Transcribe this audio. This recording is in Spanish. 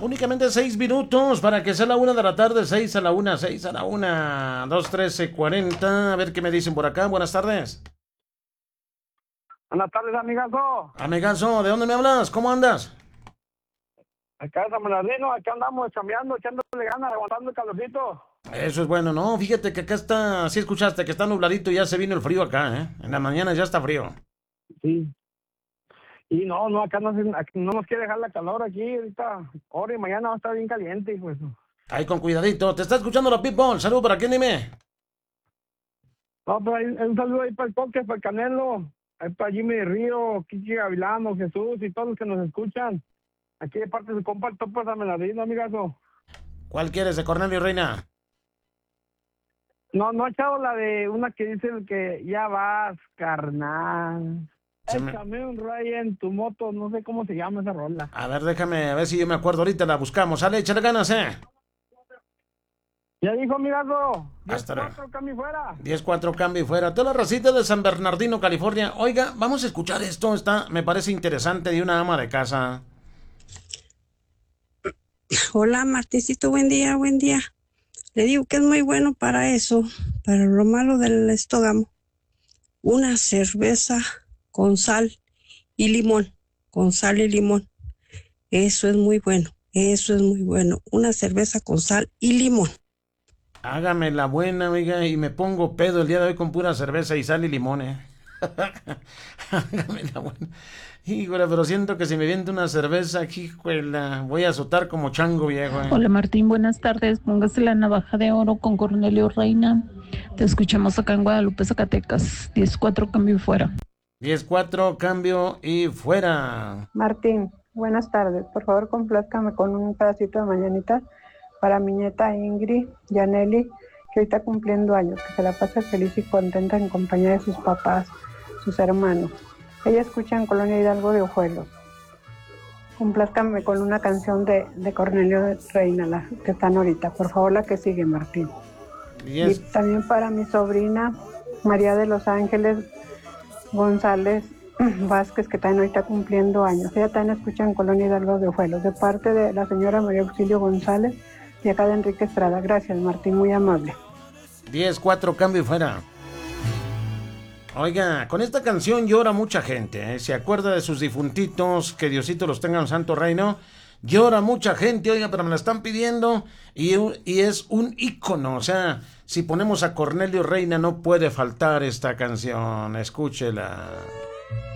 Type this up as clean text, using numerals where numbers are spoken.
Únicamente 6 minutos para que sea la 1 de la tarde, 6 a la 1, 6 a la 1, 2, 13, 40. A ver qué me dicen por acá. Buenas tardes. Buenas tardes, amigazo. Amigazo, ¿de dónde me hablas? ¿Cómo andas? Acá en San Bernardino, acá andamos chambeando, echándole ganas, aguantando el calorcito. Eso es bueno, ¿no? Fíjate que acá está, sí escuchaste que está nubladito y ya se vino el frío acá, ¿eh? En la mañana ya está frío. Sí. Y no, acá no nos quiere dejar la calor aquí, ahorita, ahora y mañana va a estar bien caliente, pues. Ahí con cuidadito. Te está escuchando la people. Saludos para quién, dime. No, pero un saludo ahí para el Coque, para el Canelo, ahí para Jimmy Río, Kiki Gavilano, Jesús y todos los que nos escuchan. Aquí de parte de su compa el Topo San Bernardino, amigazo. ¿Cuál quieres de Cornelio Reina? No ha echado la de una que dice que ya vas, carnal. Échame un ray en tu moto, no sé cómo se llama esa rola. A ver, déjame, a ver si yo me acuerdo ahorita, la buscamos. Sale, échale ganas, Ya dijo, amigazo. Hasta 10-4, cambio fuera. 10-4, cambio y fuera. Toda la racita de San Bernardino, California. Oiga, vamos a escuchar esto. Me parece interesante, de una ama de casa. Hola, Martincito, buen día, buen día. Le digo que es muy bueno para eso, para lo malo del estómago. Una cerveza con sal y limón, con sal y limón. Eso es muy bueno, eso es muy bueno. Una cerveza con sal y limón. Hágame la buena, oiga, y me pongo pedo el día de hoy con pura cerveza y sal y limón, Hágame la buena. Híjole, pero siento que si me viento una cerveza aquí, voy a azotar como chango viejo, Hola Martín, buenas tardes. Póngase la navaja de oro con Cornelio Reina. Te escuchamos acá en Guadalupe, Zacatecas. 10-4, cambio y fuera. 10-4, cambio y fuera. Martín, buenas tardes. Por favor, complázcame con un pedacito de mañanita para mi nieta Ingrid Yaneli, que hoy está cumpliendo años, que se la pase feliz y contenta en compañía de sus papás, sus hermanos. Ella escucha en Colonia Hidalgo de Ojuelos. Complázcame con una canción de Cornelio Reina, la que están ahorita. Por favor, la que sigue, Martín. Y también para mi sobrina María de los Ángeles González Vázquez, que también hoy está cumpliendo años. Ella también escucha en Colonia Hidalgo de Ojuelos, de parte de la señora María Auxilio González y acá de Enrique Estrada. Gracias, Martín, muy amable. 10-4, cambio y fuera. Oiga, con esta canción llora mucha gente, Se acuerda de sus difuntitos, que Diosito los tenga en santo reino. Llora mucha gente, oiga, pero me la están pidiendo y es un ícono. O sea, si ponemos a Cornelio Reina no puede faltar esta canción. Escúchela.